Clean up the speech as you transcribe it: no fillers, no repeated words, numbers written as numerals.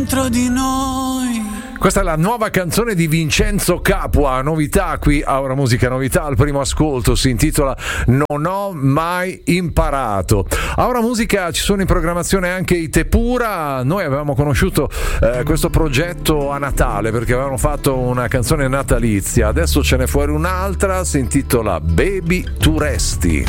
dentro di noi. Questa è la nuova canzone di Vincenzo Capua, novità qui a Ora Musica Novità, al primo ascolto, si intitola Non ho mai imparato. A Ora Musica ci sono in programmazione anche i Tepura. Noi avevamo conosciuto questo progetto a Natale perché avevano fatto una canzone natalizia, adesso ce n'è fuori un'altra, si intitola Baby tu resti.